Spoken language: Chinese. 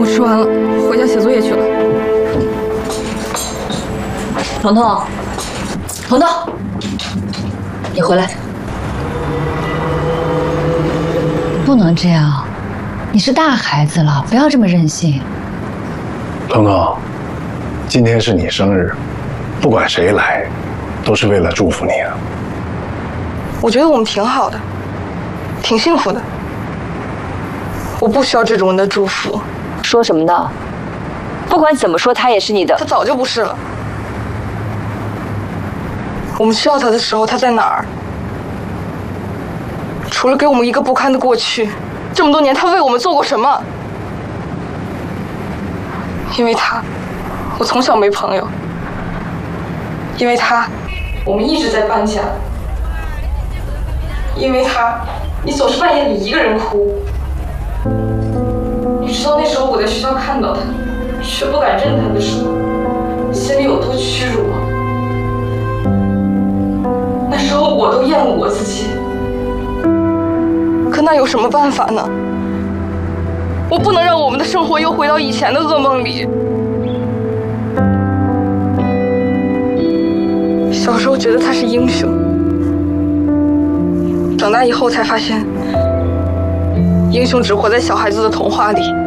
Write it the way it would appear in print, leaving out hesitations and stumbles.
我吃完了，回家写作业去了。 彤彤，彤彤，你回来。 不能这样，你是大孩子了，不要这么任性。 彤彤，今天是你生日，不管谁来，都是为了祝福你啊。 我觉得我们挺好的，挺幸福的。我不需要这种人的祝福。 说什么呢？不管怎么说，他也是你的。 他早就不是了。我们需要他的时候，他在哪儿？除了给我们一个不堪的过去，这么多年他为我们做过什么？因为他，我从小没朋友。因为他，我们一直在搬家。因为他，你总是半夜里一个人哭。你知道那时候我在学校看到他，却不敢认他的时候，心里有多屈辱吗？那时候我都厌恶我自己。可那有什么办法呢？我不能让我们的生活又回到以前的噩梦里。小时候觉得他是英雄，长大以后才发现，英雄只活在小孩子的童话里。